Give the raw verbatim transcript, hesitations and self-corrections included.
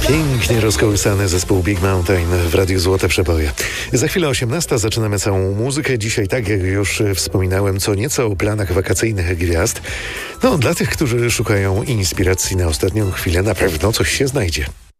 Pięknie rozkołysany zespół Big Mountain w Radiu Złote Przeboje. Za chwilę osiemnasta zaczynamy całą muzykę. Dzisiaj, tak jak już wspominałem, co nieco o planach wakacyjnych gwiazd. No, dla tych, którzy szukają inspiracji na ostatnią chwilę, na pewno coś się znajdzie.